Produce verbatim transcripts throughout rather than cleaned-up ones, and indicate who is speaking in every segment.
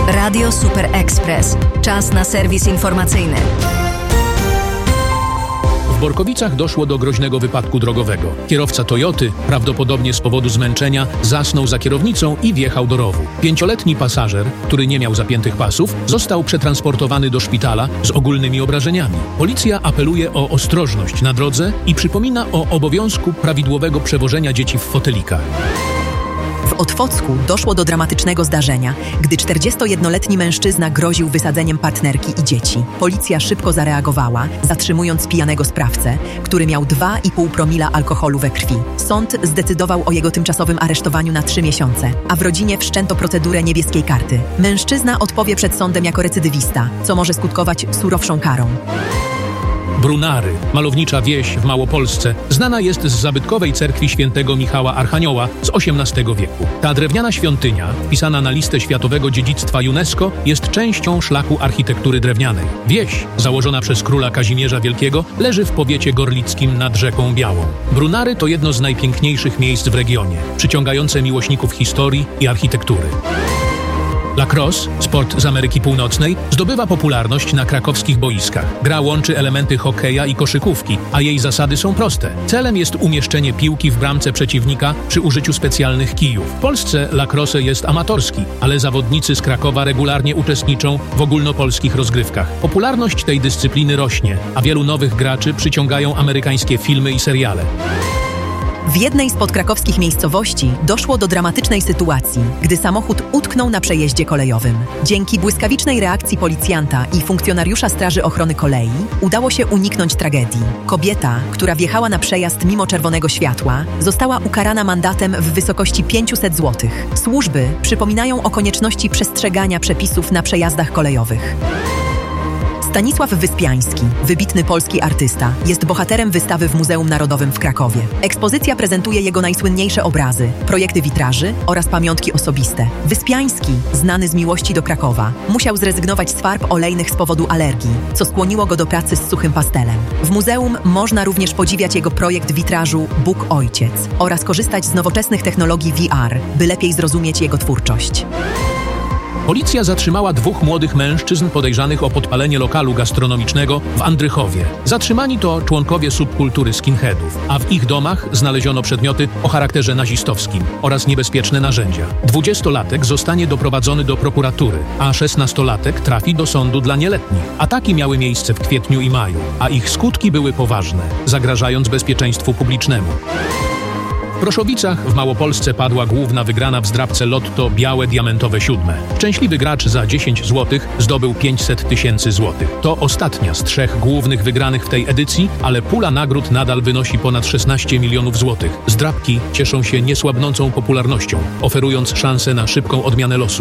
Speaker 1: Radio Super Express. Czas na serwis informacyjny.
Speaker 2: W Borkowicach doszło do groźnego wypadku drogowego. Kierowca Toyoty, prawdopodobnie z powodu zmęczenia, zasnął za kierownicą i wjechał do rowu. Pięcioletni pasażer, który nie miał zapiętych pasów, został przetransportowany do szpitala z ogólnymi obrażeniami. Policja apeluje o ostrożność na drodze i przypomina o obowiązku prawidłowego przewożenia dzieci w fotelikach.
Speaker 3: W Otwocku doszło do dramatycznego zdarzenia, gdy czterdziestojednoletni mężczyzna groził wysadzeniem partnerki i dzieci. Policja szybko zareagowała, zatrzymując pijanego sprawcę, który miał dwa i pół promila alkoholu we krwi. Sąd zdecydował o jego tymczasowym aresztowaniu na trzy miesiące, a w rodzinie wszczęto procedurę niebieskiej karty. Mężczyzna odpowie przed sądem jako recydywista, co może skutkować surowszą karą.
Speaker 2: Brunary, malownicza wieś w Małopolsce, znana jest z zabytkowej cerkwi świętego Michała Archanioła z osiemnastego wieku. Ta drewniana świątynia, wpisana na listę Światowego Dziedzictwa UNESCO, jest częścią szlaku architektury drewnianej. Wieś, założona przez króla Kazimierza Wielkiego, leży w powiecie gorlickim nad rzeką Białą. Brunary to jedno z najpiękniejszych miejsc w regionie, przyciągające miłośników historii i architektury. Lacrosse, sport z Ameryki Północnej, zdobywa popularność na krakowskich boiskach. Gra łączy elementy hokeja i koszykówki, a jej zasady są proste. Celem jest umieszczenie piłki w bramce przeciwnika przy użyciu specjalnych kijów. W Polsce lacrosse jest amatorski, ale zawodnicy z Krakowa regularnie uczestniczą w ogólnopolskich rozgrywkach. Popularność tej dyscypliny rośnie, a wielu nowych graczy przyciągają amerykańskie filmy i seriale.
Speaker 3: W jednej z podkrakowskich miejscowości doszło do dramatycznej sytuacji, gdy samochód utknął na przejeździe kolejowym. Dzięki błyskawicznej reakcji policjanta i funkcjonariusza Straży Ochrony Kolei udało się uniknąć tragedii. Kobieta, która wjechała na przejazd mimo czerwonego światła, została ukarana mandatem w wysokości pięćset złotych. Służby przypominają o konieczności przestrzegania przepisów na przejazdach kolejowych. Stanisław Wyspiański, wybitny polski artysta, jest bohaterem wystawy w Muzeum Narodowym w Krakowie. Ekspozycja prezentuje jego najsłynniejsze obrazy, projekty witraży oraz pamiątki osobiste. Wyspiański, znany z miłości do Krakowa, musiał zrezygnować z farb olejnych z powodu alergii, co skłoniło go do pracy z suchym pastelem. W muzeum można również podziwiać jego projekt witrażu Bóg Ojciec oraz korzystać z nowoczesnych technologii V R, by lepiej zrozumieć jego twórczość.
Speaker 2: Policja zatrzymała dwóch młodych mężczyzn podejrzanych o podpalenie lokalu gastronomicznego w Andrychowie. Zatrzymani to członkowie subkultury skinheadów, a w ich domach znaleziono przedmioty o charakterze nazistowskim oraz niebezpieczne narzędzia. Dwudziestolatek zostanie doprowadzony do prokuratury, a szesnastolatek trafi do sądu dla nieletnich. Ataki miały miejsce w kwietniu i maju, a ich skutki były poważne, zagrażając bezpieczeństwu publicznemu. W Proszowicach w Małopolsce padła główna wygrana w zdrabce Lotto Białe Diamentowe Siódme. Szczęśliwy gracz za dziesięć złotych zdobył pięćset tysięcy złotych. To ostatnia z trzech głównych wygranych w tej edycji, ale pula nagród nadal wynosi ponad szesnaście milionów złotych. Zdrabki cieszą się niesłabnącą popularnością, oferując szansę na szybką odmianę losu.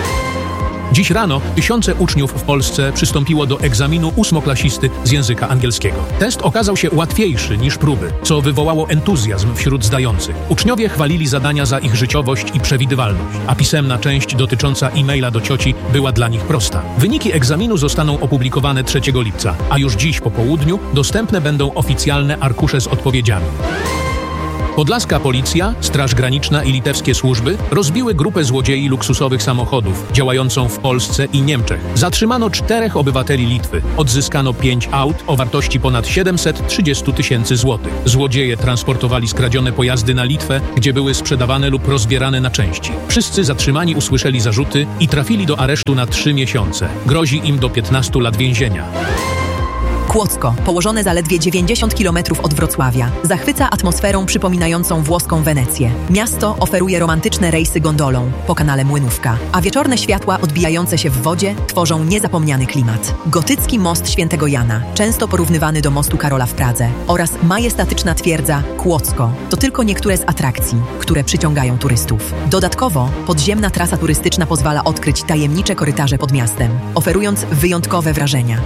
Speaker 2: Dziś rano tysiące uczniów w Polsce przystąpiło do egzaminu ósmoklasisty z języka angielskiego. Test okazał się łatwiejszy niż próby, co wywołało entuzjazm wśród zdających. Uczniowie chwalili zadania za ich życiowość i przewidywalność, a pisemna część dotycząca e-maila do cioci była dla nich prosta. Wyniki egzaminu zostaną opublikowane trzeciego lipca, a już dziś po południu dostępne będą oficjalne arkusze z odpowiedziami. Podlaska policja, Straż Graniczna i litewskie służby rozbiły grupę złodziei luksusowych samochodów działającą w Polsce i Niemczech. Zatrzymano czterech obywateli Litwy. Odzyskano pięć aut o wartości ponad siedemset trzydzieści tysięcy złotych. Złodzieje transportowali skradzione pojazdy na Litwę, gdzie były sprzedawane lub rozbierane na części. Wszyscy zatrzymani usłyszeli zarzuty i trafili do aresztu na trzy miesiące. Grozi im do piętnastu lat więzienia.
Speaker 3: Kłodzko, położone zaledwie dziewięćdziesiąt kilometrów od Wrocławia, zachwyca atmosferą przypominającą włoską Wenecję. Miasto oferuje romantyczne rejsy gondolą po kanale Młynówka, a wieczorne światła odbijające się w wodzie tworzą niezapomniany klimat. Gotycki most Świętego Jana, często porównywany do mostu Karola w Pradze, oraz majestatyczna twierdza Kłodzko to tylko niektóre z atrakcji, które przyciągają turystów. Dodatkowo podziemna trasa turystyczna pozwala odkryć tajemnicze korytarze pod miastem, oferując wyjątkowe wrażenia.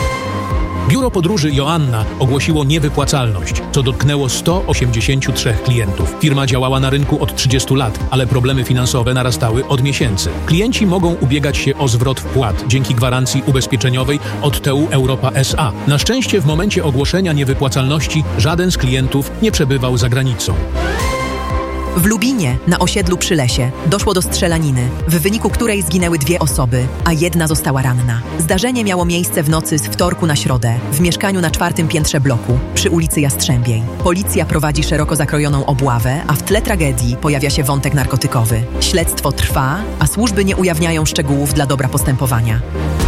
Speaker 2: Biuro podróży Joanna ogłosiło niewypłacalność, co dotknęło sto osiemdziesięciu trzech klientów. Firma działała na rynku od trzydziestu lat, ale problemy finansowe narastały od miesięcy. Klienci mogą ubiegać się o zwrot wpłat dzięki gwarancji ubezpieczeniowej od T U Europa S A. Na szczęście w momencie ogłoszenia niewypłacalności żaden z klientów nie przebywał za granicą.
Speaker 3: W Lubinie, na osiedlu przy lesie, doszło do strzelaniny, w wyniku której zginęły dwie osoby, a jedna została ranna. Zdarzenie miało miejsce w nocy z wtorku na środę w mieszkaniu na czwartym piętrze bloku przy ulicy Jastrzębiej. Policja prowadzi szeroko zakrojoną obławę, a w tle tragedii pojawia się wątek narkotykowy. Śledztwo trwa, a służby nie ujawniają szczegółów dla dobra postępowania.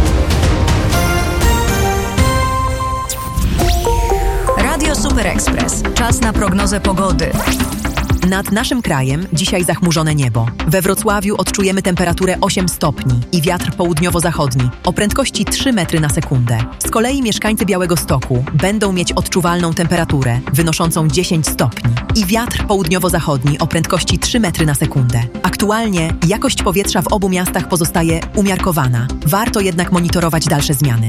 Speaker 1: Radio Super Express. Czas na prognozę pogody.
Speaker 3: Nad naszym krajem dzisiaj zachmurzone niebo. We Wrocławiu odczujemy temperaturę osiem stopni i wiatr południowo-zachodni o prędkości trzy metry na sekundę. Z kolei mieszkańcy Białegostoku będą mieć odczuwalną temperaturę wynoszącą dziesięć stopni i wiatr południowo-zachodni o prędkości trzy metry na sekundę. Aktualnie jakość powietrza w obu miastach pozostaje umiarkowana. Warto jednak monitorować dalsze zmiany.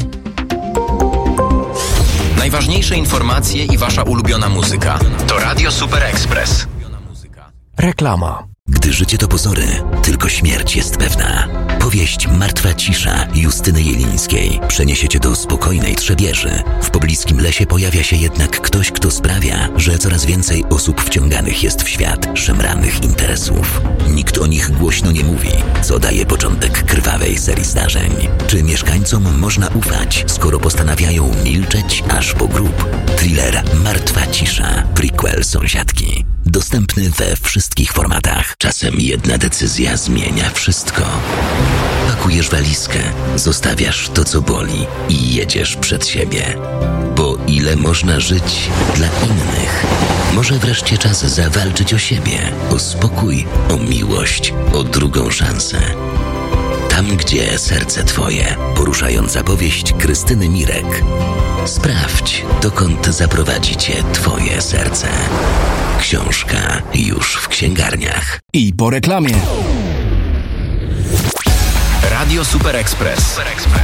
Speaker 4: Najważniejsze informacje i wasza ulubiona muzyka. To Radio Super Express.
Speaker 5: Reklama.
Speaker 6: Gdy życie to pozory, tylko śmierć jest pewna. Powieść Martwa cisza Justyny Jelińskiej przeniesie cię do spokojnej Trzebieży. W pobliskim lesie pojawia się jednak ktoś, kto sprawia, że coraz więcej osób wciąganych jest w świat szemranych interesów. Nikt o nich głośno nie mówi, co daje początek krwawej serii zdarzeń. Czy mieszkańcom można ufać, skoro postanawiają milczeć aż po grób? Thriller Martwa cisza, prequel Sąsiadki. Dostępny we wszystkich formatach. Czasem jedna decyzja zmienia wszystko. Pakujesz walizkę, zostawiasz to, co boli i jedziesz przed siebie. Bo ile można żyć dla innych? Może wreszcie czas zawalczyć o siebie, o spokój, o miłość, o drugą szansę. Tam, gdzie serce twoje. Poruszająca powieść Krystyny Mirek. Sprawdź, dokąd zaprowadzi cię twoje serce. Książka już w księgarniach.
Speaker 5: I po reklamie.
Speaker 4: Radio Super Express.